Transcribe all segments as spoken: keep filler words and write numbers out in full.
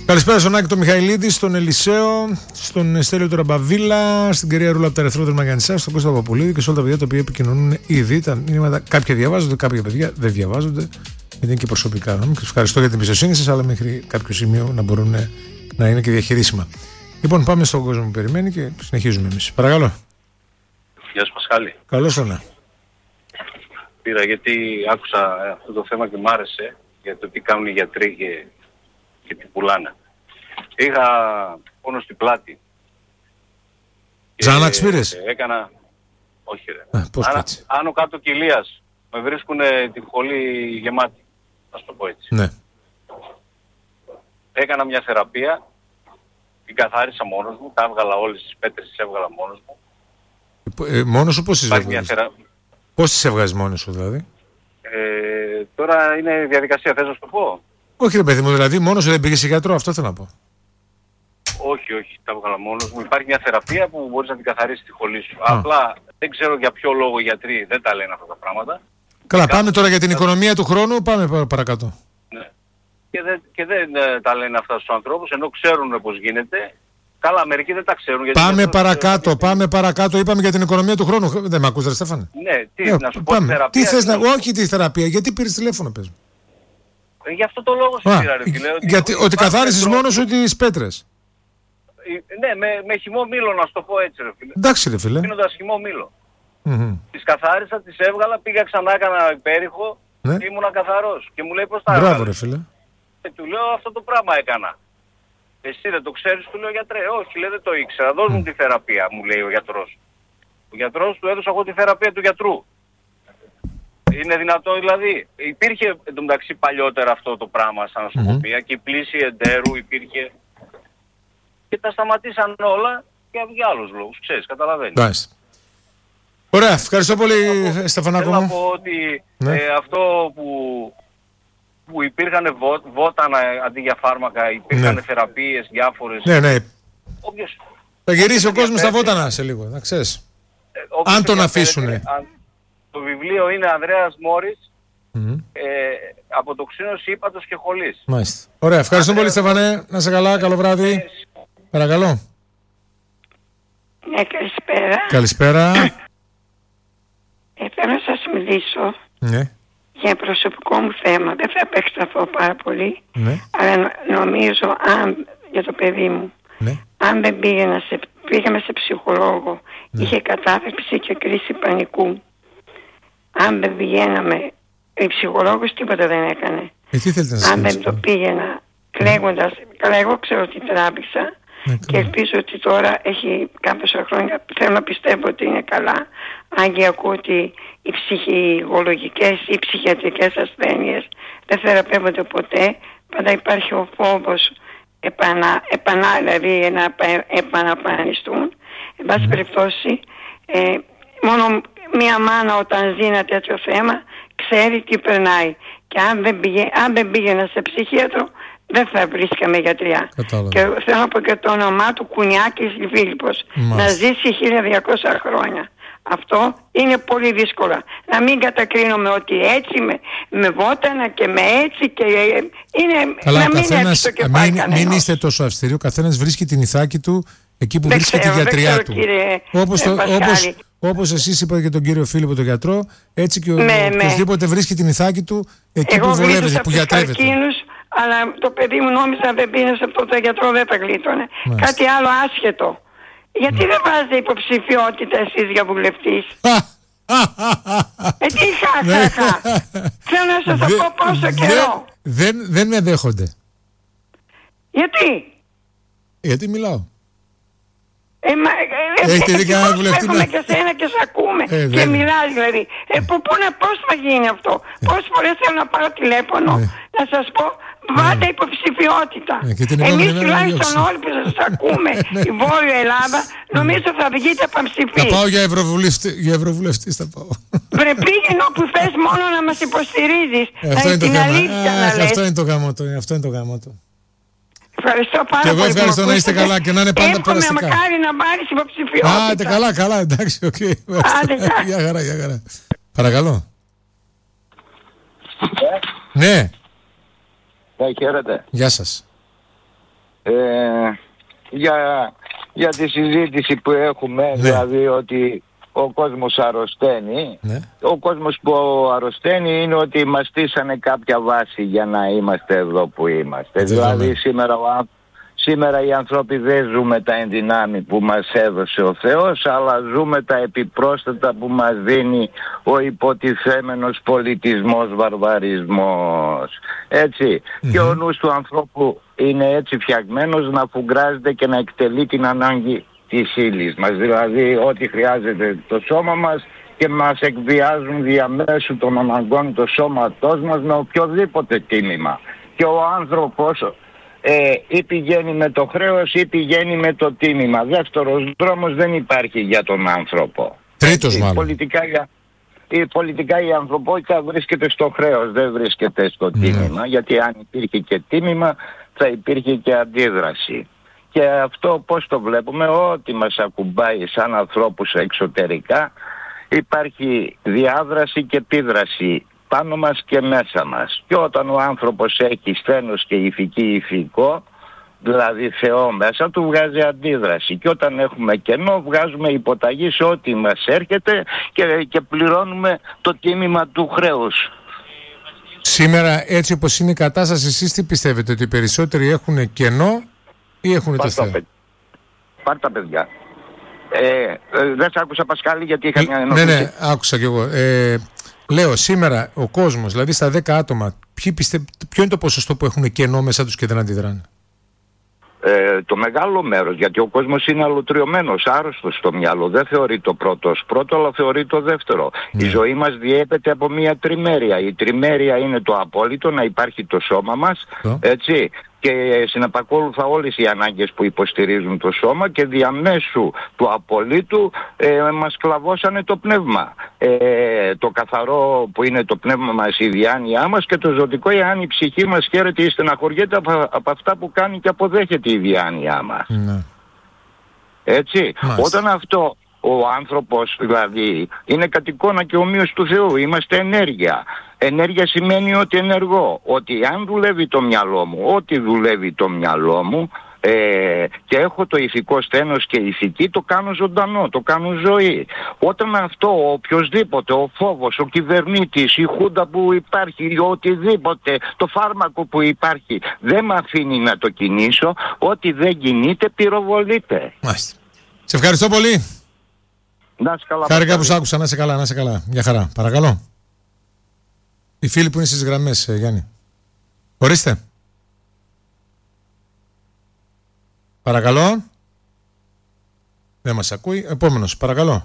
Καλησπέρα στον Άκη τον Μιχαηλίδη, στον Ελισέο, στον Στέλιο του Ραμπαβίλα, στην κυρία Ρούλα από τα Ερυθρό Μαγανισά, στον Κώστα Παπουλίδη και σε όλα τα παιδιά τα οποία επικοινωνούν ήδη. Τα μηνύματα κάποια διαβάζονται, κάποια παιδιά δεν διαβάζονται, γιατί είναι και προσωπικά. Και σας ευχαριστώ για την εμπιστοσύνη σας, αλλά μέχρι κάποιο σημείο να μπορούν να είναι και διαχειρίσιμα. Λοιπόν, πάμε στον κόσμο που περιμένει και συνεχίζουμε εμείς. Παρακαλώ. Γεια σου Πασχάλη. Καλώς ήρθατε. Πήρα γιατί άκουσα αυτό το θέμα και μ' άρεσε για το τι κάνουν οι γιατροί και, και τι πουλάνε. Είχα πόνο στην πλάτη. Ζάναξ πήρες? Έκανα... Όχι ρε. Α, πώς Άνα, έτσι. άνω κάτω κοιλίας. Με βρίσκουν τη χολή γεμάτη. Να σου το πω έτσι. Ναι. Έκανα μια θεραπεία. Την καθάρισα μόνος μου. Τα έβγαλα όλες τις πέτρες, τις έβγαλα μόνος μου. Ε, μόνος σου πώς τις έβγαλες? Θερα... Πώς τις έβγαλες μόνος σου δηλαδή? Ε, τώρα είναι διαδικασία, θες να σου το πω? Όχι ρε παιδί μου, δηλαδή μόνος σου δεν πήγες σε γιατρό, αυτό θέλω να πω. Όχι, όχι, τα έβγαλα μόνος μου. Υπάρχει μια θεραπεία που μπορείς να την καθαρίσεις τη χολή σου. Α. Απλά δεν ξέρω για ποιο λόγο οι γιατροί δεν τα λένε αυτά τα πράγματα. Καλά, Και πάμε κάπου- τώρα για την οικονομία του χρόνου, πάμε πα- παρακάτω. Ναι. Και δεν, και δεν ε, τα λένε αυτά στους ανθρώπους, ενώ ξέρουν πώς γίνεται. Καλά, μερικοί δεν τα ξέρουν. Γιατί Πάμε δεν- παρακάτω, πάμε παρακάτω. Είπαμε για την οικονομία του χρόνου. Δεν με ακούς, ρε Στέφανε? Ναι, τι, Ε, να σου πω τη πάμε. θεραπεία. Τι θες να... είναι- Όχι τη θεραπεία, γιατί πήρες τηλέφωνο, πες μου. Ε, Γι' αυτό το λόγο σου Α, πήρα, ρε φίλε. γιατί ότι υπάρχουν καθάρισες τρόποι- μόνος σου τις πέτρες. Ε, Ναι, με, με χυμό μήλο, να σου το πω έτσι, ρε φίλε. Εντάξει ρε φίλε. Πίνοντας χυμό μήλο. Μμμ. Τις καθάρισα, τις έβγαλα, πήγα ξανά, έκανα υπέρηχο Ναι. και ήμουνα καθαρός. Και μου λέει πώς τα Μπράβο έβγαλες? ρε φίλε. Και του λέω αυτό το πράγμα έκανα. Εσύ δεν το ξέρεις? Του λέω γιατρέ. Όχι, λέει δεν το ήξερα. Δώσ' μου τη θεραπεία, μου λέει ο γιατρός. Ο γιατρός του έδωσα εγώ τη θεραπεία του γιατρού. Είναι δυνατό δηλαδή? Υπήρχε εντωμεταξύ παλιότερα αυτό το πράγμα σαν νοσοκομεία και η πλήση εντέρου υπήρχε. Και τα σταματήσαν όλα και για άλλους λόγους. Ξέρεις, καταλαβαίνεις. Εντάξει. Ωραία, ευχαριστώ πολύ Στεφανάκο Θέλω να μου. πω ότι Ναι. ε, αυτό που, που υπήρχαν βό, βότανα αντί για φάρμακα, υπήρχαν Ναι. θεραπείες διάφορες. Ναι, ναι. Όποιος, Θα γυρίσει ο κόσμος στα διαφέρει. βότανα σε λίγο, να ξέρεις. ε, όποιος Αν τον ενδιαφέρεται, αφήσουνε. αν- Το βιβλίο είναι Ανδρέας Μόρης, Μμμ. ε, από τοξίνωση ύπατος και χολής. Μάλιστα. Ωραία, ευχαριστώ πολύ Στεφανέ. Να σε καλά, καλό βράδυ. Παρακαλώ. Ναι, καλησπέρα. Καλησπέρα. Ε, θέλω να σας μιλήσω Ναι, για προσωπικό μου θέμα. Δεν θα επεκταθώ πάρα πολύ, ναι, αλλά νο- νομίζω αν, για το παιδί μου, ναι. αν δεν πήγαινα σε, πήγαμε σε ψυχολόγο, είχε κατάθλιψη και κρίση πανικού. Αν δεν πηγαίναμε, η ψυχολόγος τίποτα δεν έκανε. Ε, τι θέλετε να σας Αν κάνω, δεν το πήγαινα κλαίγοντας, καλά εγώ ξέρω ότι τράβηξα Ναι, και καλά. ελπίζω ότι τώρα έχει κάποια χρόνια, θέλω να πιστεύω ότι είναι καλά, αν και ακούω ότι οι ψυχολογικές ή ψυχιατρικές ασθένειες δεν θεραπεύονται ποτέ, πάντα υπάρχει ο φόβος επανα, επανα, δηλαδή να επα- επαναπανιστούν. Εν πάση περιπτώσει, ε, μόνο μία μάνα όταν ζει ένα τέτοιο θέμα ξέρει τι περνάει. Και αν δεν, πήγε, αν δεν πήγαινα σε ψυχίατρο, δεν θα βρίσκαμε γιατριά. Κατάλαβα. Και θέλω να πω και το όνομά του, Κουνιάκης Φίλιππος. Μάλιστα. Να ζήσει χίλια διακόσια χρόνια. Αυτό είναι πολύ δύσκολο. Να μην κατακρίνουμε ότι έτσι με, με βότανα και με έτσι και ε, είναι Καλά, να ο μην καθένας, έρθει το κεφάλι μην, μην κανένας. είστε τόσο αυστηροί. Ο καθένας βρίσκει την ηθάκη του εκεί που Δεν βρίσκει ξέρω, τη δεν γιατριά ξέρω, του. κύριε, Όπως, ε, το, Πασχάλη. όπως, όπως εσείς είπατε για τον κύριο Φίλιππο τον γιατρό, έτσι και ο, Ναι, ναι. οποιοσδήποτε βρίσκει την ηθάκη του εκεί Εγώ που βολεύεται, γλίτωσα που από τους γιατρεύεται. καρκίνους, αλλά το παιδί μου νόμιζα δεν πήγαινε σε αυτό το γιατρό, δεν τα γλίτωνε. Μάλιστα. Κάτι άλλο άσχετο. Γιατί δεν βάζετε υποψηφιότητα εσείς για βουλευτής? Ε, τι χα, Ναι. χα, χα. Θέλω να σας το Δε- πω πόσο δεν- καιρό. Δεν, δεν με δέχονται. Γιατί? Γιατί μιλάω. Ε, μα, ε, ε, Έχετε δει ευτυχώς κανένα βουλευτή έχουμε να- και σένα και σε ακούμε Ε, και βέβαια. μιλάς δηλαδή. Ε, που, που, να- πώς θα γίνει αυτό? Πόσες φορές θέλω να πάρω τηλέφωνο Ναι. να σας πω βάλτε υποψηφιότητα. Ναι, και την επόμενη Εμείς μέρα να τουλάχιστον διώξει. όλοι που σας ακούμε Ναι. η Βόρεια Ελλάδα νομίζω θα βγείτε Θα πανψηφί. πάω για ευρωβουλευτή, για ευρωβουλευτής θα πάω. Βρε πήγαινε όπου θες μόνο να μας υποστηρίζεις. Ε, αυτό να είναι το την θέμα. αλήθεια Αχ, να λες. αυτό είναι το γάμο του. Αυτό είναι το γάμο του. Ευχαριστώ πάρα Και εγώ πολύ. που ευχαριστώ, με να είστε ακούσατε. καλά και να είναι πάντα Εύχομαι περαστικά. μακάρι να πάρεις υποψηφιότητα. Άντε καλά, καλά, εντάξει, οκ. Άντε, γεια. Γεια χαρά, γεια χαρά. Παρακαλώ. Ναι, Ναι, χαίρετε. γεια σας. ε, για, για τη συζήτηση που έχουμε, ναι. Δηλαδή ότι ο κόσμος αρρωσταίνει. Ναι. Ο κόσμος που αρρωσταίνει είναι ότι μας στήσανε κάποια βάση για να είμαστε εδώ που είμαστε. Δηλαδή σήμερα, σήμερα οι άνθρωποι δεν ζούμε τα ενδυνάμει που μας έδωσε ο Θεός, αλλά ζούμε τα επιπρόσθετα που μας δίνει ο υποτιθέμενος πολιτισμός, βαρβαρισμός. Έτσι. Mm-hmm. Και ο νους του ανθρώπου είναι έτσι φτιαγμένος να φουγκράζεται και να εκτελεί την ανάγκη της ύλης μας, δηλαδή ό,τι χρειάζεται το σώμα μας, και μας εκβιάζουν διαμέσου των αναγκών το σώματός μας με οποιοδήποτε τίμημα. Και ο άνθρωπος ε, ή πηγαίνει με το χρέος ή πηγαίνει με το τίμημα. Δεύτερος δρόμος δεν υπάρχει για τον άνθρωπο. Τρίτος μάλλον. Πολιτικά, η, πολιτικά η ανθρωπότητα βρίσκεται στο χρέος, δεν βρίσκεται στο τίμημα, mm. γιατί αν υπήρχε και τίμημα θα υπήρχε και αντίδραση. Και αυτό πώς το βλέπουμε, ό,τι μας ακουμπάει σαν ανθρώπους εξωτερικά, υπάρχει διάδραση και επίδραση πάνω μας και μέσα μας. Και όταν ο άνθρωπος έχει σθένος και ηθική ηθικό, δηλαδή Θεό μέσα του, βγάζει αντίδραση. Και όταν έχουμε κενό, βγάζουμε υποταγή σε ό,τι μας έρχεται και, και πληρώνουμε το τίμημα του χρέους. Σήμερα, έτσι όπως είναι η κατάσταση, εσείς τι πιστεύετε, ότι οι περισσότεροι έχουν κενό ή έχουν το Θεό? Πάρ' τα παιδιά. Ε, ε, δεν σ' άκουσα, Πασχάλη, γιατί είχα μια ενόχληση. Ναι, ναι, άκουσα κι εγώ. Ε, λέω, σήμερα ο κόσμος, δηλαδή στα δέκα άτομα, πιστε, ποιο είναι το ποσοστό που έχουν κενό μέσα τους και δεν αντιδράνε? Ε, το μεγάλο μέρος, γιατί ο κόσμος είναι αλωτριωμένος, άρρωστος στο μυαλό. Δεν θεωρεί το πρώτο ως πρώτο, αλλά θεωρεί το δεύτερο. Ναι. Η ζωή μας διέπεται από μια τριμέρεια. Η τριμέρεια είναι το απόλυτο, να υπάρχει το σώμα μας, oh. έτσι, και συναπακόλουθα όλες οι ανάγκες που υποστηρίζουν το σώμα, και διαμέσου του απολύτου ε, μας κλαβώσανε το πνεύμα. Ε, το καθαρό που είναι το πνεύμα μας, η διάνοιά μας, και το ζωτικό, εάν η ψυχή μας χαίρεται ή στεναχωριέται από, από αυτά που κάνει και αποδέχεται η διάνοιά μας. Mm. Έτσι. Μάλιστα. Όταν αυτό ο άνθρωπος δηλαδή είναι κατ' εικόνα και ομοίως του Θεού, είμαστε ενέργεια. Ενέργεια σημαίνει ότι ενεργώ, ότι αν δουλεύει το μυαλό μου, ό,τι δουλεύει το μυαλό μου, ε, και έχω το ηθικό στένος και ηθική, το κάνω ζωντανό, το κάνω ζωή. Όταν αυτό ο οποιοσδήποτε, ο φόβος, ο κυβερνήτης, η χούντα που υπάρχει, οτιδήποτε, το φάρμακο που υπάρχει, δεν με αφήνει να το κινήσω, ό,τι δεν κινείται πυροβολείται. Μάλιστα. Σε ευχαριστώ πολύ. Να είσαι καλά. Χάρηκα που σ' άκουσα, να είσαι καλά, να είσαι καλά. Μια χαρά. Παρακαλώ. Οι φίλοι που είναι στις γραμμές, ε, Γιάννη. Ορίστε. Παρακαλώ. Δεν μας ακούει. Επόμενος, παρακαλώ.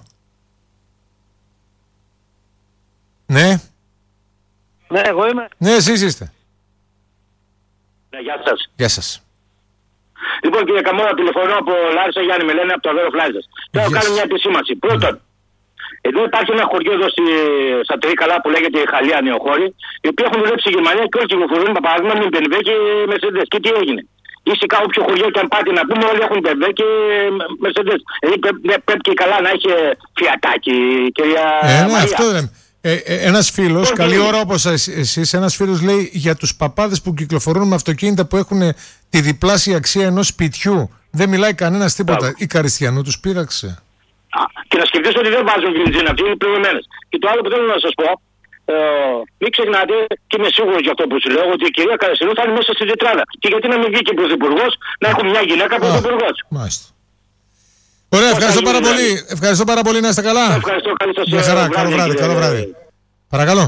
Ναι. Ναι, εγώ είμαι. Ναι, εσείς είστε. Ναι, γεια σας. Γεια σας. Λοιπόν, κύριε Καμώνα, τηλεφωνώ από Λάρισα, Γιάννη, με λένε από το Αβέρο Φλάιζας. Θέλω να κάνω μια επισήμανση. Πρώτον, mm. εδώ υπάρχει ένα χωριό εδώ στη, στα Τρίκαλα που λέγεται Χαλία Νεοχώρη, οι οποίοι έχουν δουλέψει στη Γερμανία και όλοι κυκλοφορούν με παράδειγμα με μπι εμ ντάμπλιου και Mercedes. Και τι έγινε? Ήσυχα όποιο χωριό και αν πάτε να πούμε, όλοι έχουν μπι εμ ντάμπλιου και Mercedes. Δηλαδή πρέπει και καλά να έχει φιατάκι, κυρία ε, ναι, Μαρία. Αυτό δεν... Ε, ε, ένας φίλος, okay. καλή ώρα όπως εσείς, ένας φίλος λέει για τους παπάδες που κυκλοφορούν με αυτοκίνητα που έχουν τη διπλάσια αξία ενός σπιτιού. Δεν μιλάει κανένας τίποτα. Yeah. Η Καριστιανού τους πείραξε. Α, και να σκεφτείς ότι δεν βάζουν βενζίνα, αυτοί είναι πληρωμένες. Και το άλλο που θέλω να σας πω, ε, μην ξεχνάτε, και είμαι σίγουρος για αυτό που σου λέω, ότι η κυρία Καριστιανού θα είναι μέσα στην τετράδα. Και γιατί να μην βγει και πρωθυπουργός, να έχουμε μια γυναίκα πρωθυπουργός. Μάλιστα. Ωραία, ευχαριστώ πάρα πολύ. Ευχαριστώ πάρα πολύ, να είστε καλά. Ευχαριστώ, καλή σας Μια χαρά, καλό βράδυ, καλό βράδυ. Παρακαλώ.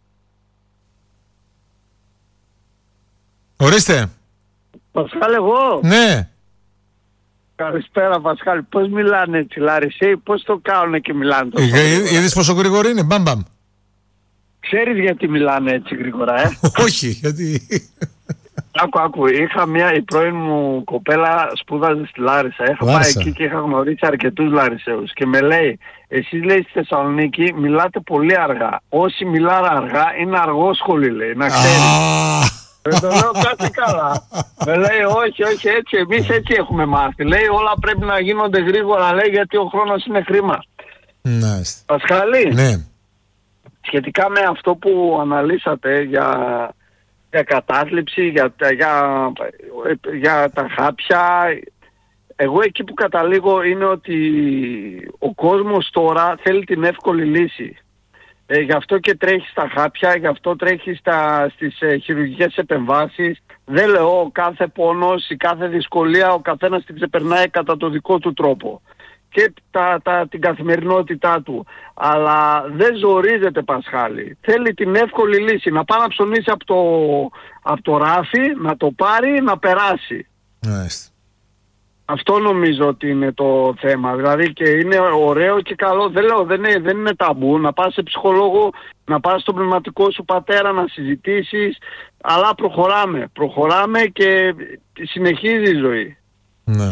Ορίστε. Πασχάλ, εγώ. Ναι. Καλησπέρα, Πασχάλ. Πώς μιλάνε έτσι, Λάρισαίοι, πώς το κάνουνε και μιλάνε τόσο γρήγορα? Είδες πόσο γρήγορο είναι, μπαμ μπαμ. Ξέρεις γιατί μιλάνε έτσι γρήγορα, ε? Όχι, γιατί... Άκου, άκου, είχα μια, η πρώην μου κοπέλα σπούδαζε στη Λάρισα. Είχα πάει εκεί και είχα γνωρίσει αρκετούς Λαρισαίους. Και με λέει, εσείς λέει στη Θεσσαλονίκη μιλάτε πολύ αργά. Όσοι μιλάνε αργά είναι αργόσχολοι, λέει, να ξέρεις. Δεν το λέω κάτι καλά. Με λέει, όχι, όχι, έτσι, εμείς έτσι έχουμε μάθει. Λέει, όλα πρέπει να γίνονται γρήγορα, λέει, γιατί ο χρόνος είναι χρήμα. Nice. Πασχάλη, ναι. Σχετικά με αυτό που αναλύσατε για... για κατάθλιψη, για, για, για τα χάπια. Εγώ εκεί που καταλήγω είναι ότι ο κόσμος τώρα θέλει την εύκολη λύση. Ε, γι' αυτό και τρέχει στα χάπια, γι' αυτό τρέχει στα, στις ε, χειρουργικές επεμβάσεις. Δεν λέω κάθε πόνος, η κάθε δυσκολία ο καθένας την ξεπερνάει κατά το δικό του τρόπο και τα, τα, την καθημερινότητά του. Αλλά δεν ζορίζεται, Πασχάλη. Θέλει την εύκολη λύση, να πάει να ψωνίσει από το, από το ράφι, να το πάρει, να περάσει. Nice. Αυτό νομίζω ότι είναι το θέμα. Δηλαδή και είναι ωραίο και καλό. Δεν λέω, δεν είναι, δεν είναι ταμπού να πας σε ψυχολόγο, να πας στον πνευματικό σου πατέρα να συζητήσεις. Αλλά προχωράμε. Προχωράμε και συνεχίζει η ζωή. Ναι.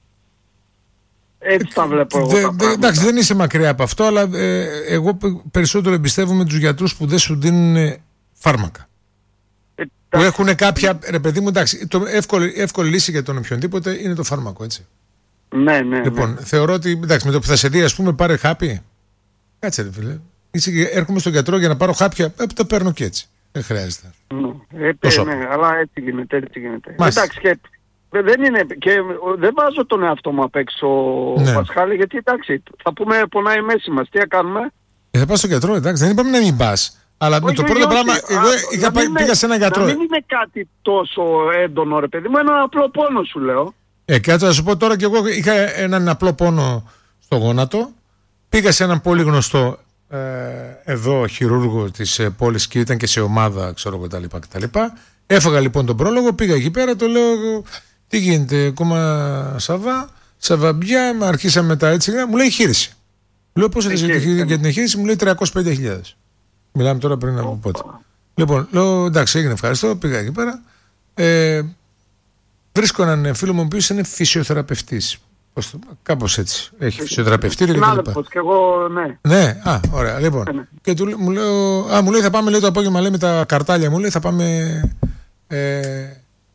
Έτσι τα βλέπω εγώ. Δε, τα δε, εντάξει, δεν είσαι μακριά από αυτό, αλλά ε, εγώ περισσότερο εμπιστεύομαι τους γιατρούς που δεν σου δίνουν φάρμακα. Που έχουν κάποια, ρε παιδί μου, εντάξει, το εύκολη, εύκολη λύση για τον οποιονδήποτε είναι το φάρμακο, έτσι. Ναι, ναι. Λοιπόν, ναι. θεωρώ ότι, εντάξει, με το που θα σε δει, ας πούμε, πάρε χάπι. Κάτσε, ρε φίλε. Είσαι, έρχομαι στον γιατρό για να πάρω χάπια, ε, τα παίρνω και έτσι. Δεν χρειάζεται. Ναι, ε, ναι, αλλά έτσι γίνεται, έτσι γίνεται. Μάλιστα. Εντάξει, και δεν είναι, και δεν βάζω τον εαυτό μου απ' έξω, ναι. Πασχάλη, γιατί εντάξει, θα πούμε πονάει η μέση μας, τι θα κάνουμε. Ε, θα πας στον γιατρό, εντάξει, δεν είπαμε να μην πας. Αλλά όχι, με το πρώτο όχι, πράγμα, όχι, εγώ είχα πάει, πήγα σε έναν γιατρό. Να μην είναι κάτι τόσο έντονο, ρε παιδί μου, ένα απλό πόνο σου λέω. Ε, κάτω να σου πω τώρα, και εγώ είχα έναν απλό πόνο στο γόνατο. Πήγα σε έναν πολύ γνωστό ε, εδώ χειρούργο της ε, πόλης και ήταν και σε ομάδα, ξέρω εγώ κτλ. κτλ. Έφαγα λοιπόν τον πρόλογο, πήγα εκεί πέρα, το λέω, τι γίνεται, ακόμα Σαββά, Σαββαμπιά, αρχίσαμε τα έτσι, μου λέει χείριση. Λέω πόσο θες για την εγχείρηση, μου λέει τριακόσιες πενήντα χιλιάδες. Μιλάμε τώρα πριν από πότε. Λοιπόν, λέω εντάξει, έγινε, ευχαριστώ, πήγα εκεί πέρα. Ε, βρίσκω έναν φίλο μου ο οποίος είναι φυσιοθεραπευτής. Κάπως έτσι. Έχει φυσιοθεραπευτήριο και τα λοιπά. Και εγώ, ναι. Ναι, α, ωραία. Λοιπόν, ναι. Και του, μου, λέω, α, μου λέει θα πάμε λέει, το απόγευμα λέει, με τα καρτάλια μου λέει θα πάμε ε,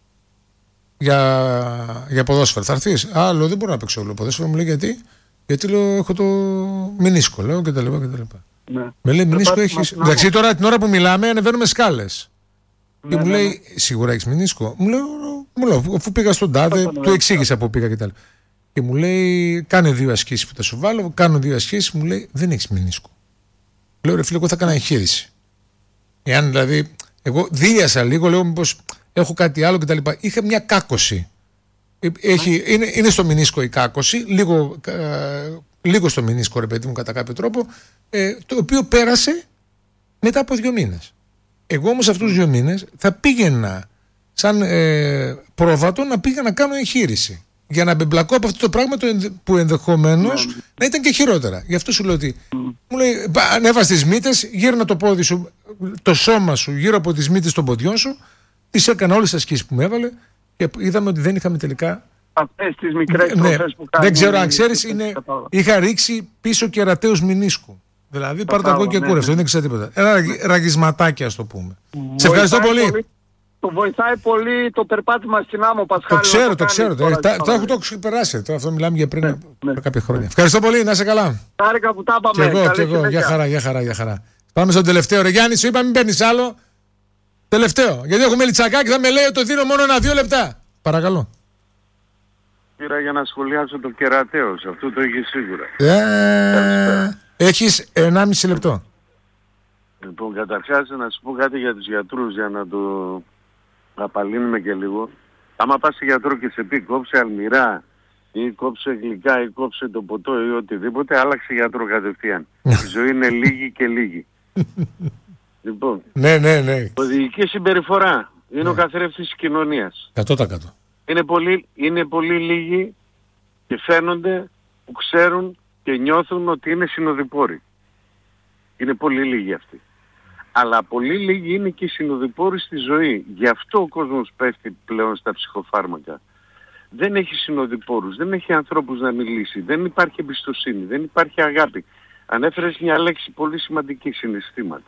για, για ποδόσφαιρο. Θα έρθεις. Α, λέω δεν μπορώ να παίξω όλο ποδόσφαιρο. Μου λέει γιατί. Γιατί λέω έχω το μηνίσκο, λέω και τα λοιπά και τα λοιπά. Ναι. Με λέει μηνίσκο έχεις. Εντάξει, τώρα την ώρα που μιλάμε ανεβαίνουμε σκάλες. Ναι, και μου ναι, λέει ναι. Σίγουρα έχεις μηνίσκο. Μου λέω, μου λέω αφού πήγα στον τάδε, του εξήγησα που πήγα και τα λοιπά. Και μου λέει κάνε δύο ασκήσεις που θα σου βάλω. Κάνω δύο ασκήσεις, μου λέει δεν έχεις μηνίσκο. Λέω ρε φίλε, εγώ θα έκανα εγχείρηση. Εάν δηλαδή, εγώ δίλιασα λίγο, λέω μήπως έχω κάτι άλλο και τα λοιπά. Είχα μια κάκωση. Έχει, είναι, είναι στο μηνίσκο η κάκωση, λίγο, ε, λίγο στο μηνίσκο ρε παιδί μου κατά κάποιο τρόπο, ε, το οποίο πέρασε μετά από δύο μήνες. Εγώ όμως αυτούς τους δύο μήνες θα πήγαινα σαν ε, πρόβατο να πήγα να κάνω εγχείρηση για να μπεμπλακώ από αυτό το πράγμα το ενδε, που ενδεχομένως mm. να ήταν και χειρότερα. Γι' αυτό σου λέω ότι mm. μου λέει ανέβα στις μύτες, γύρνα το πόδι σου, το σώμα σου γύρω από τις μύτες των ποδιών σου, τις έκανα όλες τις ασκήσεις που μου έβαλε και είδαμε ότι δεν είχαμε τελικά. Αυτές τις μικρές ναι, τροφές που κάνουν. Δεν ξέρω αν ξέρεις, είναι, είχα ρίξει πίσω κερατέους μηνίσκου. Δηλαδή πάρ' το ακούω και κούρευτο, ναι, δεν ξέρω τίποτα. Ένα ραγισματάκι, ας το πούμε. Βοηθάει σε ευχαριστώ πολύ. πολύ. Το βοηθάει πολύ το περπάτημα στην άμμο, Πασχάλη. Το ξέρω, το, το ξέρω. Το, το, το έχω το ξεπεράσει. Το, αυτό μιλάμε για πριν ναι, ναι. από κάποια χρόνια. Ευχαριστώ πολύ, να είσαι καλά. Χάρηκα που τα είπαμε. Και εγώ, και εγώ. Για χαρά, για χαρά, για χαρά. Πάμε στον τελευταίο. Ρε Γιάννη, σου είπα μην παίρνεις άλλο. Τελευταίο. Γιατί έχουμε λιτσακάκι, θα με λέει ότι το δίνω μόνο ένα-δύο λεπτά. Παρακαλώ. Πήρα για να σχολιάσω το κερατέος. Αυτό το έχεις σίγουρα. Ε, έχεις ενάμιση λεπτό. Λοιπόν, καταρχάς να σου πω κάτι για τους γιατρούς για να το απαλύνουμε και λίγο. Άμα πας σε γιατρό και σε πει κόψε αλμυρά ή κόψε γλυκά ή κόψε το ποτό ή οτιδήποτε, άλλαξε γιατρό κατευθείαν. Η ζωή είναι λίγη και λίγη. Λοιπόν, ναι, ναι, ναι. οδηγική συμπεριφορά είναι ναι. ο καθρέφτης της κοινωνίας. εκατό τοις εκατό. Είναι πολύ, είναι πολύ λίγοι και φαίνονται που ξέρουν και νιώθουν ότι είναι συνοδοιπόροι. Είναι πολύ λίγοι αυτοί. Αλλά πολύ λίγοι είναι και οι συνοδοιπόροι στη ζωή. Γι' αυτό ο κόσμος πέφτει πλέον στα ψυχοφάρμακα. Δεν έχει συνοδοιπόρους, δεν έχει ανθρώπους να μιλήσει, δεν υπάρχει εμπιστοσύνη, δεν υπάρχει αγάπη. Ανέφερες μια λέξη πολύ σημαντική, συναισθήματα.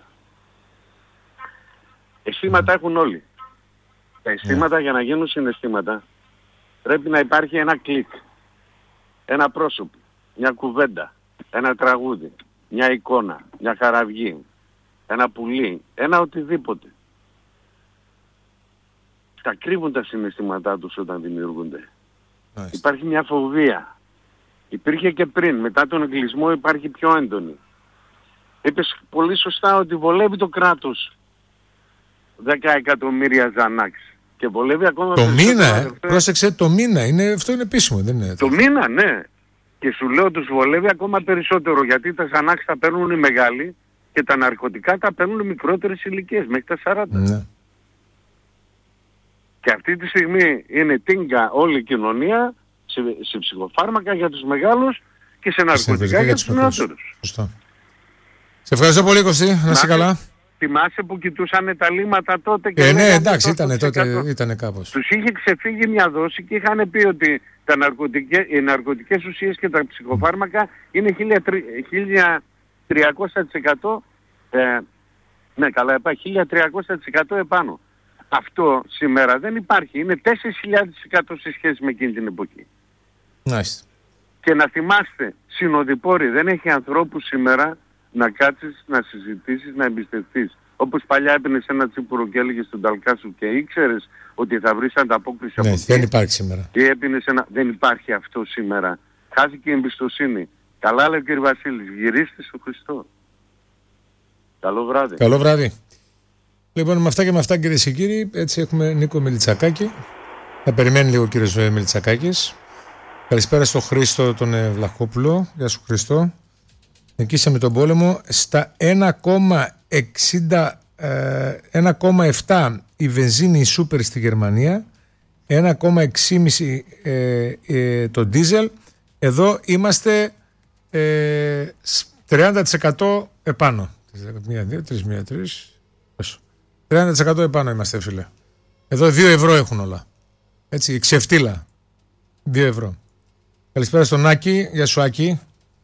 Αισθήματα έχουν όλοι. Τα αισθήματα yeah. για να γίνουν συναισθήματα πρέπει να υπάρχει ένα κλικ, ένα πρόσωπο, μια κουβέντα, ένα τραγούδι, μια εικόνα, μια καραυγή, ένα πουλί, ένα οτιδήποτε. τα κρύβουν τα συναισθήματά τους όταν δημιουργούνται. Nice. Υπάρχει μια φοβία. Υπήρχε και πριν, μετά τον εγκλεισμό υπάρχει πιο έντονη. Είπες πολύ σωστά ότι βολεύει το κράτος δέκα εκατομμύρια Ζανάξ. Και βολεύει ακόμα... Το μήνα, ε, πρόσεξε, το μήνα, είναι, αυτό είναι επίσημο, δεν είναι? Το μήνα, ναι. Και σου λέω τους βολεύει ακόμα περισσότερο, γιατί τα Ζανάξ τα παίρνουν οι μεγάλοι και τα ναρκωτικά τα παίρνουν οι μικρότερες ηλικίες, μέχρι τα σαράντα. Ναι. Και αυτή τη στιγμή είναι τίνγκα όλη η κοινωνία σε, σε ψυχοφάρμακα για τους μεγάλους και σε ναρκωτικά για τους νεότερους. Σωστό. Σε ευχαριστώ πολύ, Κωστή. Να είσαι καλά. Θυμάσαι που κοιτούσαν τα λίμματα τότε και... Ε, ναι, εντάξει, ήταν τότε, ήτανε κάπως. Τους είχε ξεφύγει μια δόση και είχαν πει ότι τα ναρκωτικές, οι ναρκωτικές ουσίες και τα ψυχοφάρμακα είναι χίλια τριακόσια τοις εκατό ε, ναι, καλά, υπάρχει χίλια τριακόσια τοις εκατό επάνω. Αυτό σήμερα δεν υπάρχει. Είναι τέσσερις χιλιάδες τοις εκατό σε σχέση με εκείνη την εποχή. Nice. Και να θυμάστε, συνοδοιπόροι, δεν έχει ανθρώπους σήμερα να κάτσεις, να συζητήσεις, να εμπιστευτείς. Όπως παλιά έπαιρνες ένα τσίπουρο και έλεγες στον ταλκά σου και ήξερες ότι θα βρεις ανταπόκριση από ναι, εκεί. δεν υπάρχει σήμερα. Και έπαιρνες ένα... Δεν υπάρχει αυτό σήμερα. Χάθηκε η εμπιστοσύνη. Καλά λέει ο κ. Βασίλης, γυρίστε στο Χριστό. Καλό βράδυ. Καλό βράδυ. Λοιπόν, με αυτά και με αυτά, κυρίες και κύριοι, έτσι έχουμε Νίκο Μιλιτσακάκη. Θα περιμένει λίγο ο κύριος Μιλιτσακάκης. Καλησπέρα στο Χρήστο τον Βλαχόπουλο. Γεια σου, Χρήστο. Νικήσαμε τον πόλεμο στα ένα κόμμα επτά η βενζίνη η σούπερ στη Γερμανία, ένα κόμμα έξι ε, ε, το ντίζελ. Εδώ είμαστε ε, τριάντα τοις εκατό επάνω. Μία, δύο, τρεις, μία, τρεις. τριάντα τοις εκατό επάνω είμαστε, φίλε. Εδώ δύο ευρώ έχουν όλα. Έτσι, ξεφτύλα. δύο ευρώ. Καλησπέρα στον Άκη. Γεια σου, Άκη.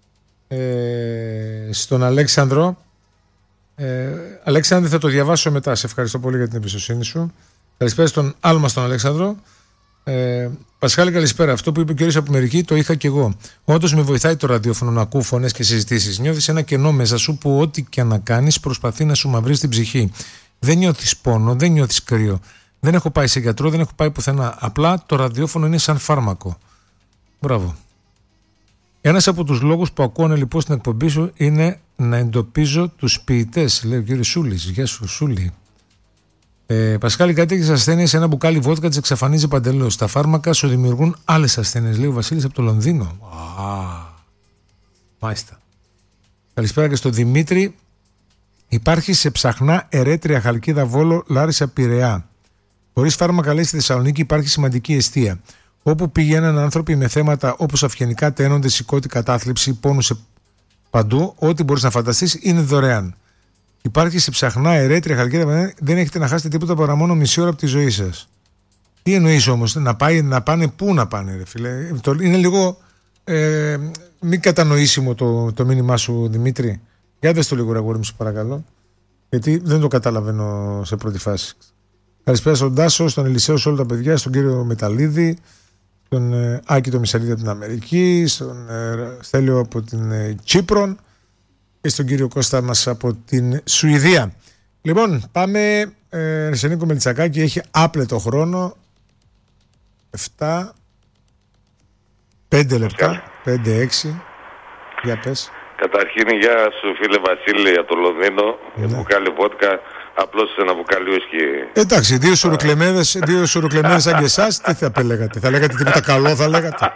Ε, στον Αλέξανδρο. ε, Αλέξανδρε, θα το διαβάσω μετά. Σε ευχαριστώ πολύ για την εμπιστοσύνη σου. Καλησπέρα στον Άλμα, στον Αλέξανδρο. ε, Πασχάλη, καλησπέρα. Αυτό που είπε ο κύριος από μερική το είχα κι εγώ. Όντως με βοηθάει το ραδιόφωνο να ακούω φωνές και συζητήσεις. Νιώθεις ένα κενό μέσα σου που ό,τι και να κάνεις προσπαθεί να σου μαυρίσει την ψυχή. Δεν νιώθεις πόνο, δεν νιώθεις κρύο. Δεν έχω πάει σε γιατρό, δεν έχω πάει πουθενά. Απλά το ραδιόφωνο είναι σαν φάρμακο. Μπράβο. Ένας από τους λόγους που ακούω λοιπόν στην εκπομπή σου είναι να εντοπίζω τους ποιητές, λέει ο κύριος Σούλης. Γεια σου, Σούλη. Ε, Πασχάλη, κάτι έχεις ασθένειες, ένα μπουκάλι βότκα τις εξαφανίζει παντελώς. Τα φάρμακα σου δημιουργούν άλλες ασθένειες, λέει ο Βασίλης από το Λονδίνο. Α, μάλιστα. Καλησπέρα και στον Δημήτρη. Υπάρχει σε Ψαχνά, Ερέτρια, Χαλκίδα, Βόλο, Λάρισα, Πειραιά. Χωρίς φάρμακα, λέει, στη Θεσσαλονίκη υπάρχει σημαντική εστία. Όπου πηγαίνουν άνθρωποι με θέματα όπως αυγενικά τένονται, σηκώτη, κατάθλιψη, πόνους παντού, ό,τι μπορείς να φανταστείς είναι δωρεάν. Υπάρχει σε Ψαχνά, Ερέτρια, Χαλκίδα, δεν έχετε να χάσετε τίποτα παρά μόνο μισή ώρα από τη ζωή σας. Τι εννοείς όμως, να, πάει, να πάνε πού να πάνε, ρε φίλε? Είναι λίγο ε, μη κατανοήσιμο το, το μήνυμά σου, Δημήτρη. Για δες το λίγο, αγόρι μου, σου παρακαλώ. Γιατί δεν το καταλαβαίνω σε πρώτη φάση. Καλησπέρα στον Τάσο, στον Ελισέο, σε όλα τα παιδιά, στον κύριο Μεταλλίδη, στον ε, Άκη το Μισαλίδη από την Αμερική, στον ε, Στέλιο από την ε, Τσίπρον και στον κύριο Κώστα μας από την Σουηδία. Λοιπόν, πάμε ε, σε Νίκο Μελτσακάκη, έχει άπλετο χρόνο. επτά, πέντε λεπτά, πέντε έξι. Για πες. Καταρχήν, γεια σου φίλε Βασίλη από το Λονδίνο, ναι. Για μπουκάλι βότκα, απλώς ένα μπουκάλι ουίσκι. Εντάξει, δύο σουροκλεμέδες, δύο σουροκλεμέδες σαν και εσάς, τι θα λέγατε? Θα λέγατε τίποτα καλό, θα λέγατε?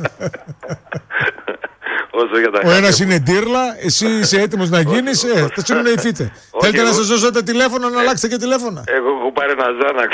Όσο για τα Ο ένας είναι ντύρλα, εσύ είσαι έτοιμος να γίνεις, ε, θα συνοηθείτε. Θέλετε να σας δώσω τα τηλέφωνα, να αλλάξετε και τηλέφωνα? Εγώ έχω πάρει ένα Ζάναξ.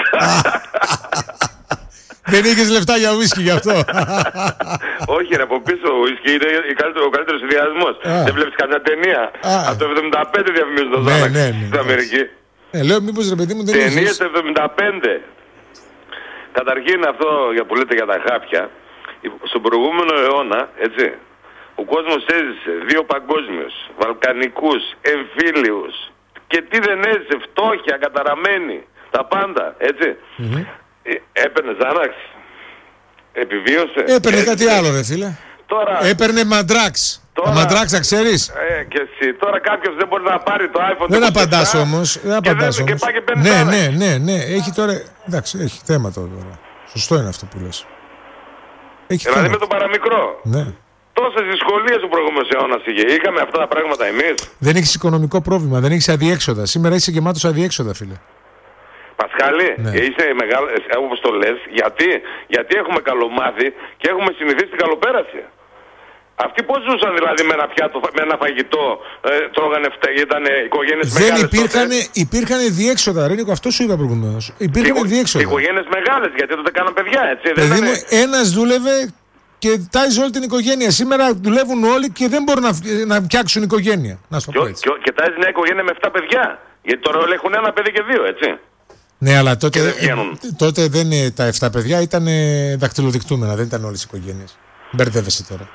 Δεν είχες λεφτά για ουίσκι γι' αυτό? Όχι ρε, από πίσω ο ουίσκι είναι ο καλύτερος συνδυασμός. Δεν βλέπεις καμιά ταινία? Από το εβδομήντα πέντε διαφημίζουν το Ζάναξ στην Αμερική. Ε, λέω μήπως ρε παιδί μου δεν είχες. Ταινίες το εβδομήντα πέντε. Καταρχήν αυτό για που λέτε για τα χάπια, στον προηγούμενο αιώνα, έτσι, ο κόσμος έζησε δύο παγκόσμιους, βαλκανικούς, εμφύλιους και τι δεν έζησε, φτώχεια, καταραμένη, τα πάντα, έτσι. Mm-hmm. Έπαιρνε Ζάναξ, επιβίωσε. Έπαιρνε κάτι άλλο ρε φίλε. Τώρα... Έπαιρνε μαντράξ. Τώρα... Μαντράξα, ξέρεις. Ε, και εσύ. Τώρα κάποιος δεν μπορεί να πάρει το iPhone. Δεν απαντάς όμως. Δεν απαντάς όμως. Και και ναι, ναι, ναι, ναι. Έχει τώρα. Εντάξει, έχει θέμα τώρα. Σωστό είναι αυτό που λες. Έχει δηλαδή θέμα. με τον παραμικρό. Ναι. Τόσες δυσκολίες ο προηγούμενος αιώνας είχε. Είχαμε αυτά τα πράγματα εμείς. Δεν έχεις οικονομικό πρόβλημα, δεν έχεις αδιέξοδα. Σήμερα είσαι γεμάτος αδιέξοδα, φίλε. Πασχάλη, ναι. είσαι μεγάλο, όπως το λες, γιατί, γιατί έχουμε καλομάθει και έχουμε συνηθίσει την καλοπέραση. Αυτοί πώς ζούσαν δηλαδή με ένα πιάτο, με ένα φαγητό, ε, τρώγανε φτε, ήταν οικογένειες δεν μεγάλες. Δεν υπήρχαν, υπήρχαν διέξοδα, Ρένικο, αυτό σου είπα προηγουμένως. Υπήρχαν Οικο, διέξοδα. Οικογένειες μεγάλες, γιατί τότε κάναν παιδιά, έτσι. Παιδί δεν μου, ένας δούλευε και τάιζε όλη την οικογένεια. Σήμερα δουλεύουν όλοι και δεν μπορούν να, να φτιάξουν οικογένεια. Να σου το πω έτσι. Και, και τάιζε μια οικογένεια με εφτά παιδιά. Γιατί τώρα όλοι έχουν ένα παιδί και δύο, έτσι. Ναι, αλλά τότε δεν, ε, τότε δεν είναι τα εφτά παιδιά, ήταν δακτυλοδεικτούμενα, δεν ήταν όλες οι οικογένειες. Μπερδεύεσαι τώρα.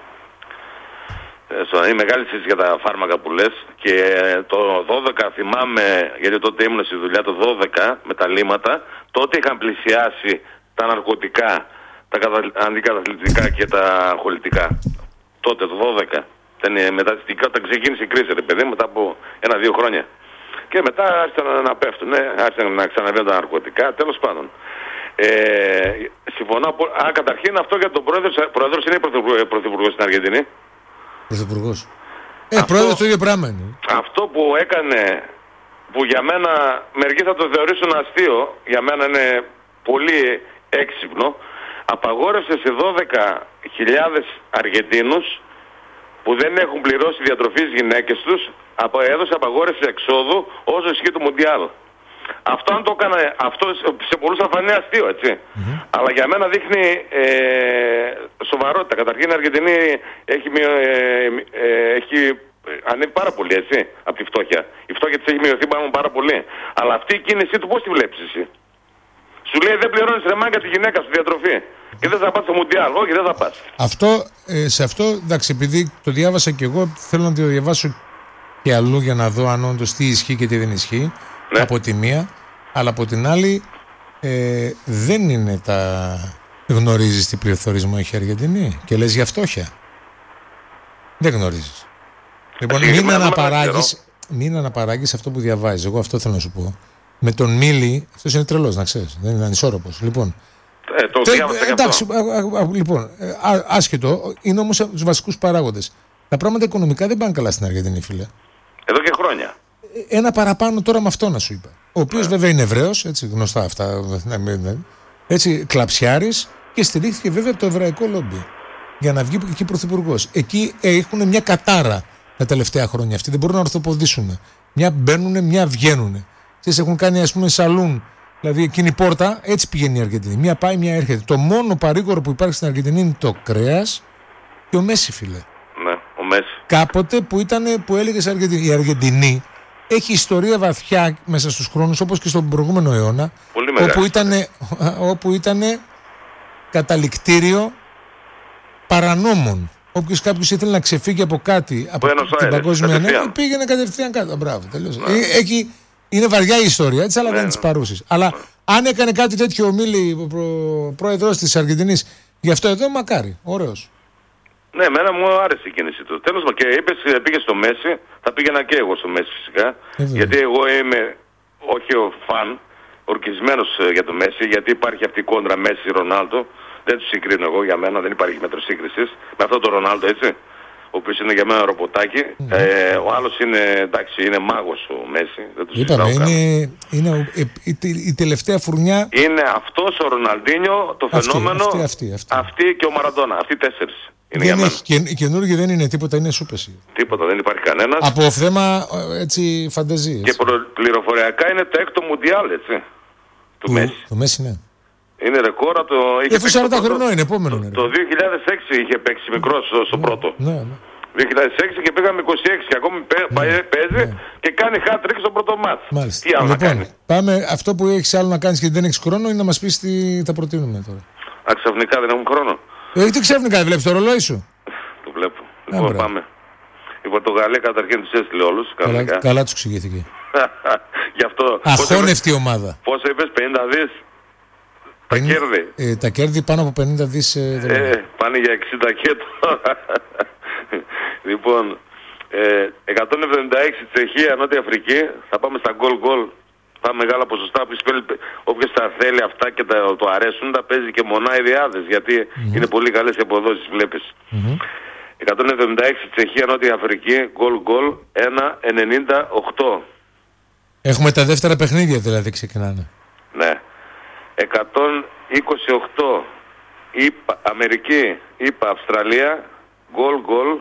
Είναι μεγάλη συζήτηση για τα φάρμακα που λες και το δώδεκα θυμάμαι, γιατί τότε ήμουν στη δουλειά το δώδεκα με τα λίμματα, τότε είχαν πλησιάσει τα ναρκωτικά, τα αντικαταθλιπτικά και τα χολητικά. Τότε το δώδεκα. Ήταν μετά, όταν ξεκίνησε η κρίση, ρε παιδί, μετά από ένα-δύο χρόνια. Και μετά άρχισαν να πέφτουν, ναι, άρχισαν να ξαναβαίνουν τα ναρκωτικά, τέλος πάντων. Ε, συμφωνώ, α, καταρχήν αυτό για τον πρόεδρο, πρόεδρος είναι πρωθυπουργός στην Αργεντινή. Πρωθυπουργός. Ε, αυτό, πρόεδρος το ίδιο πράγμα είναι. Αυτό που έκανε, που για μένα, μερικοί θα το θεωρήσουν αστείο, για μένα είναι πολύ έξυπνο, απαγόρευσε σε δώδεκα χιλιάδες Αργεντίνους που δεν έχουν πληρώσει διατροφή στις γυναίκες τους, έδωσε απαγόρευση εξόδου όσο ισχύει το Μουντιάλ. Αυτό αν το έκανε, αυτό σε πολλούς θα φανεί αστείο, έτσι. Mm-hmm. Αλλά για μένα δείχνει ε, σοβαρότητα. Καταρχήν η Αργεντινή έχει, ε, ε, έχει ανέβει πάρα πολύ, έτσι, από τη φτώχεια. Η φτώχεια της έχει μειωθεί πάνω πάρα πολύ. Αλλά αυτή η κίνησή του πώς τη βλέπεις εσύ? Σου λέει δεν πληρώνεις ρε μάγκα τη γυναίκα σου διατροφή. Και δεν θα πας στο Μουντιάλ. Όχι, δεν θα πας. Αυτό, ε, σε αυτό, εντάξει, επειδή το διάβασα και εγώ, θέλω να το διαβάσω και αλλού για να δω αν όντως τι ισχύει και τι δεν ισχύει. Ναι. Από τη μία, αλλά από την άλλη ε, δεν είναι τα... Γνωρίζεις τι πληθωρισμό έχει η Αργεντινή και λες για φτώχεια. Δεν γνωρίζεις. Λοιπόν, μην αναπαράγεις, μην αναπαράγεις αυτό που διαβάζεις. Εγώ αυτό θέλω να σου πω. Με τον Μίλη, αυτός είναι τρελός, να ξέρεις. Δεν είναι ανισόρροπος. Λοιπόν, ε, το τε, εντάξει, α, α, α, λοιπόν α, άσχετο, είναι όμως από τους βασικούς παράγοντες. Τα πράγματα οικονομικά δεν πάνε καλά στην Αργεντινή, φίλε. Εδώ και χρόνια. Ένα παραπάνω τώρα με αυτό να σου είπα. Ο οποίος yeah. βέβαια είναι Εβραίος, έτσι γνωστά αυτά. Έτσι, κλαψιάρης και στηρίχθηκε βέβαια από το εβραϊκό λόμπι για να βγει εκεί πρωθυπουργός. Εκεί έχουν μια κατάρα τα τελευταία χρόνια. Αυτοί δεν μπορούν να ορθοποδήσουν. Μια μπαίνουν, μια βγαίνουν. Τις έχουν κάνει ας πούμε σαλούν. Δηλαδή εκείνη η πόρτα, έτσι πηγαίνει η Αργεντινή. Μια πάει, μια έρχεται. Το μόνο παρήγορο που υπάρχει στην Αργεντινή είναι το κρέας και ο Μέση, φίλε. Ναι, ο Μέση. Κάποτε που, ήταν, που έλεγες Αργεντινή. Η Αργεντινή έχει ιστορία βαθιά μέσα στους χρόνους, όπως και στον προηγούμενο αιώνα, όπου ήταν, όπου ήτανε καταληκτήριο παρανόμων. Όποιος κάποιος ήθελε να ξεφύγει από κάτι, από την παγκόσμια ένωση, πήγαινε κατευθείαν κάτω. Μπράβο, τελείωσε. Ναι. Έχει, είναι βαριά η ιστορία, έτσι, αλλά ναι, δεν είναι της παρούσης. Αλλά ναι. αν έκανε κάτι τέτοιο ο Μίλη, ο προ, πρόεδρος της Αργεντινής, γι' αυτό εδώ μακάρι, ωραίος. Ναι, εμένα μου άρεσε η κίνηση του. Τέλος πάντων, και είπες, πήγε στο Μέση, θα πήγαινα και εγώ στο Μέση φυσικά. Ε, γιατί εγώ είμαι, όχι ο φαν, ορκισμένος για το Μέση, γιατί υπάρχει αυτή η κόντρα Μέση-Ρονάλντο. Δεν τους συγκρίνω εγώ, για μένα δεν υπάρχει μέτρο σύγκρισης. Με αυτό το Ρονάλντο, έτσι. Ο οποίος είναι για μένα ρομποτάκι. Mm. Ε, ο άλλος είναι, εντάξει, είναι μάγος ο Μέση. Δεν τους Είπαμε, είναι, είναι ε, η, η τελευταία φουρνιά. Είναι αυτός ο Ροναλντίνιο, το αυτή, φαινόμενο, αυτή, αυτή, αυτή. αυτή και ο Μαραντόνα. Αυτοί οι τέσσερις. Είναι δεν έχει, και, οι καινούργοι δεν είναι τίποτα, είναι σούπεση. Τίποτα, δεν υπάρχει κανένας. Από θέμα έτσι φανταζίες. Και πληροφοριακά είναι το έκτο Μουντιάλ, έτσι. Του Μέση. Το Μέση, ναι. Είναι ρεκόρ το. Εφού σαράντα χρονών είναι, επόμενο. Το, το δύο χιλιάδες έξι είχε παίξει μικρός στο, στο ναι, πρώτο. Ναι, ναι. δύο χιλιάδες έξι και πήγαμε είκοσι έξι και ακόμη ναι, παίζει ναι. και κάνει hat-trick στο πρώτο μάτς. Μάλιστα. Τι άλλο λοιπόν, να κάνει. Πάμε, αυτό που έχεις άλλο να κάνεις και δεν έχεις χρόνο είναι να μας πεις τι θα προτείνουμε τώρα. Α, ξαφνικά δεν έχουμε χρόνο. Ε, τι ξαφνικά, βλέπεις το ρολόι σου. Το βλέπω. Λοιπόν, πάμε. Η Πορτογαλία καταρχήν τους έστειλε όλους. Καλά, καλά τους εξηγήθηκε. Γι' αυτό. Αχώνευτη ομάδα. Πόσο είπες, πενήντα δις. Τα κέρδη. Ε, τα κέρδη πάνω από πενήντα δις ε, δολάρια. Ε, πάνε για εξήντα και τώρα. Λοιπόν, ε, εκατόν εβδομήντα έξι Τσεχία, Νότια Αφρική. Θα πάμε στα γκολ γκολ. Θα μεγάλα ποσοστά. Όποιος τα θέλει αυτά και τα, το αρέσουν, τα παίζει και μονά οι διάδες. Γιατί mm-hmm. είναι πολύ καλές οι αποδόσεις, βλέπεις. Mm-hmm. εκατόν εβδομήντα έξι Τσεχία, Νότια Αφρική. Γκολ γκολ ένα ενενήντα οκτώ. Έχουμε τα δεύτερα παιχνίδια δηλαδή ξεκινάνε. Ναι. εκατόν είκοσι οκτώ είπα, Αμερική, είπα Αυστραλία, γκολ γκολ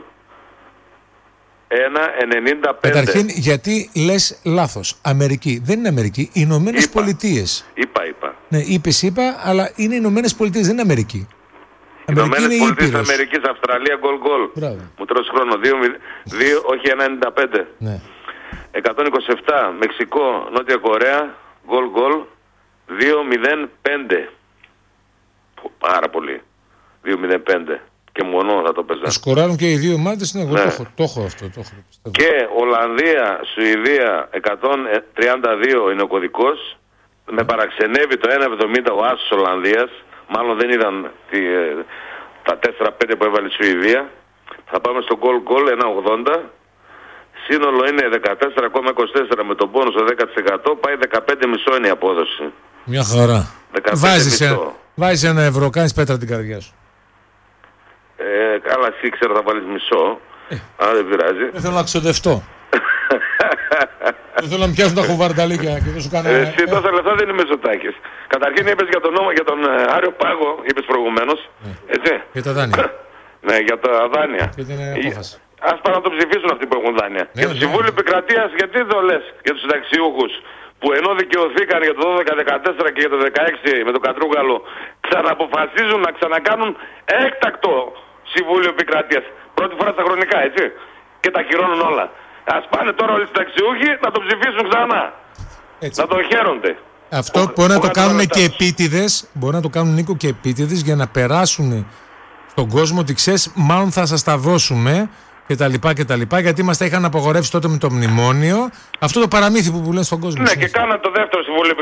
ένα ενενήντα πέντε. Καταρχήν, γιατί λες λάθος? Αμερική. Δεν είναι Αμερική, οι Ηνωμένες Πολιτείες. Είπα, είπα. Ναι, είπες, είπα, αλλά είναι οι Ηνωμένες Πολιτείες, δεν είναι Αμερική. Οι Ηνωμένες Πολιτείες Αμερικής, Αυστραλία, γκολ γκολ. Μου τρώσει χρόνο. δύο, όχι ένα ενενήντα πέντε. Ναι. εκατόν είκοσι επτά Μεξικό, Νότια Κορέα, γκολ γκολ δύο μηδέν πέντε. Πάρα πολύ. δύο μηδέν πέντε. Και μόνο θα το παίζα. Σκοράρουν και οι δύο ομάδες, ναι, εγώ ναι. το, έχω, το έχω αυτό. Το έχω, και Ολλανδία, Σουηδία εκατόν τριάντα δύο είναι ο κωδικός. Ναι. Με παραξενεύει το ένα εβδομήντα ο άσος Ολλανδίας. Μάλλον δεν είδαν τη, τα τέσσερα πέντε που έβαλε η Σουηδία. Θα πάμε στο γκολ γκολ ένα ογδόντα. Σύνολο είναι δεκατέσσερα κόμμα είκοσι τέσσερα με τον πόνο στο δέκα τοις εκατό. Πάει δεκαπέντε κόμμα πέντε είναι η απόδοση. Μια χαρά. Βάζεις ένα, βάζεις ένα ευρώ, κάνεις πέτρα την καρδιά σου. Ε, καλά, εσύ ξέρω θα βάλεις μισό. Ε. Αλλά δεν πειράζει. Δεν θέλω να ξοδευτώ. Δεν θέλω να πιάσουν τα χουβαρνταλίκια και δεν σου κάνω. Εσύ τόσα λεφτά δεν είμαι Μητσοτάκης. Καταρχήν είπες για τον νόμο, για τον ε, Άριο Πάγο, είπες προηγουμένως. Ε. Έτσι. Για τα δάνεια. Ναι, για τα δάνεια. Και την απόφαση. Ας πάνε να το ψηφίσουν αυτοί που έχουν δάνεια. Ναι, και το ναι. Συμβούλιο Επικρατείας, γιατί δεν το λες για τους συνταξιούχους που ενώ δικαιωθήκαν για το δώδεκα δεκατέσσερα και για το δεκαέξι με τον Κατρούγκαλο, ξαναποφασίζουν να ξανακάνουν έκτακτο Συμβούλιο Επικρατείας. Πρώτη φορά στα χρονικά, έτσι. Και τα κυρώνουν όλα. Ας πάνε τώρα όλοι οι συνταξιούχοι να το ψηφίσουν ξανά. Έτσι. Να το χαίρονται. Αυτό ο, μπορεί να το κάνουν και επίτηδες, μπορεί να το κάνουν, Νίκο, και επίτηδες για να περάσουν στον κόσμο ότι ξέρεις, μάλλον θα σας τα δώσουμε και τα λοιπά και τα λοιπά, γιατί μας τα είχαν απογορεύσει τότε με το μνημόνιο. Αυτό το παραμύθι που, που λένε στον κόσμο. Ναι, και κάναν το δεύτερο Συμβούλιο